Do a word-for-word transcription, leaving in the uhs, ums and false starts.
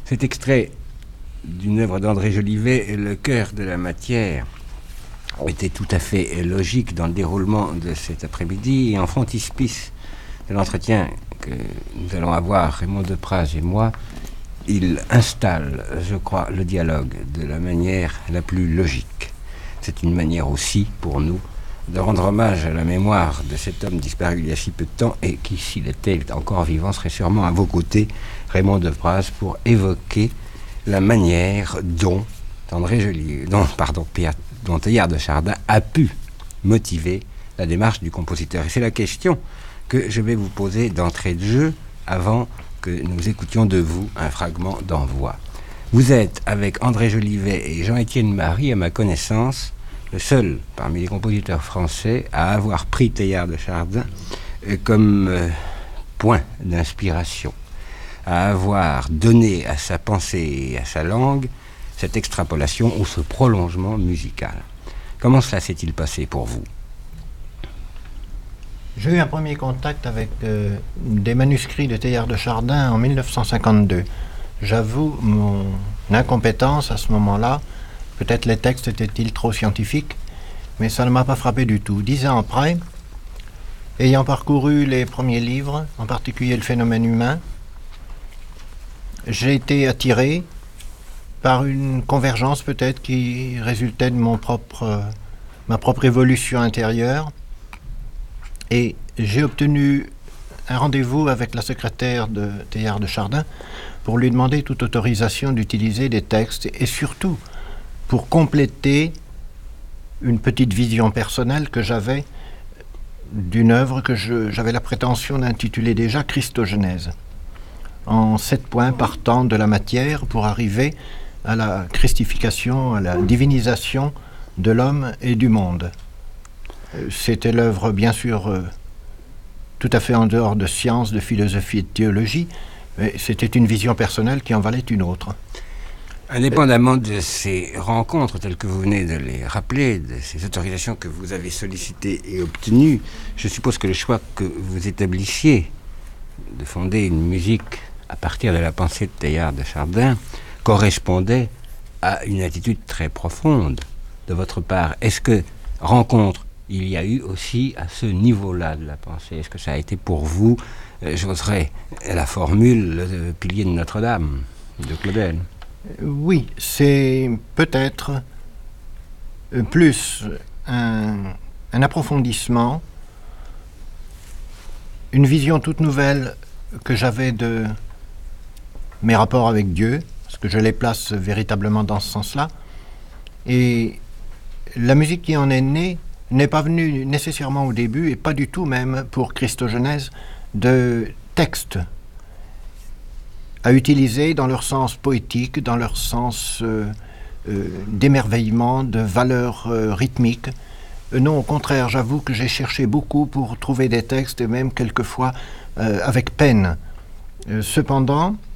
Cet extrait d'une œuvre d'André Jolivet, Le cœur de la matière, était tout à fait logique dans le déroulement de cet après-midi. Et en frontispice de l'entretien que nous allons avoir, Raymond Depraz et moi, il installe, je crois, le dialogue de la manière la plus logique. C'est une manière aussi, pour nous, de rendre hommage à la mémoire de cet homme disparu il y a si peu de temps et qui, s'il était encore vivant, serait sûrement à vos côtés, Raymond Depraz, pour évoquer la manière dont André Jolivet, dont, pardon, Pierre, dont Teilhard de Chardin a pu motiver la démarche du compositeur. Et c'est la question que je vais vous poser d'entrée de jeu avant que nous écoutions de vous un fragment d'envoi. Vous êtes, avec André Jolivet et Jean-Étienne Marie, à ma connaissance, le seul parmi les compositeurs français à avoir pris Teilhard de Chardin euh, comme euh, point d'inspiration, à avoir donné à sa pensée et à sa langue cette extrapolation ou ce prolongement musical. Comment cela s'est-il passé pour vous ? J'ai eu un premier contact avec euh, des manuscrits de Teilhard de Chardin en mille neuf cent cinquante-deux. J'avoue mon incompétence à ce moment-là. Peut-être les textes étaient-ils trop scientifiques, mais ça ne m'a pas frappé du tout. Dix ans après, ayant parcouru les premiers livres, en particulier Le phénomène humain, j'ai été attiré par une convergence peut-être qui résultait de mon propre, euh, ma propre évolution intérieure. Et j'ai obtenu un rendez-vous avec la secrétaire de Teilhard de Chardin pour lui demander toute autorisation d'utiliser des textes et surtout pour compléter une petite vision personnelle que j'avais d'une œuvre que je, j'avais la prétention d'intituler déjà Christogenèse, en sept points partant de la matière pour arriver à la christification, à la divinisation de l'homme et du monde. C'était l'œuvre, bien sûr, euh, tout à fait en dehors de sciences, de philosophie et de théologie, mais c'était une vision personnelle qui en valait une autre. Indépendamment de ces rencontres telles que vous venez de les rappeler, de ces autorisations que vous avez sollicitées et obtenues, je suppose que le choix que vous établissiez de fonder une musique à partir de la pensée de Teilhard de Chardin correspondait à une attitude très profonde de votre part. Est-ce que rencontre il y a eu aussi à ce niveau-là de la pensée? Est-ce que ça a été pour vous, euh, j'oserais la formule, le pilier de Notre-Dame de Claudel? Oui, c'est peut-être plus un, un approfondissement, une vision toute nouvelle que j'avais de mes rapports avec Dieu, parce que je les place véritablement dans ce sens-là. Et la musique qui en est née n'est pas venue nécessairement au début, et pas du tout même pour Christogenèse, de textes à utiliser dans leur sens poétique, dans leur sens euh, euh, d'émerveillement, de valeur euh, rythmique. Euh, non, au contraire, j'avoue que j'ai cherché beaucoup pour trouver des textes, et même quelquefois euh, avec peine. Euh, cependant,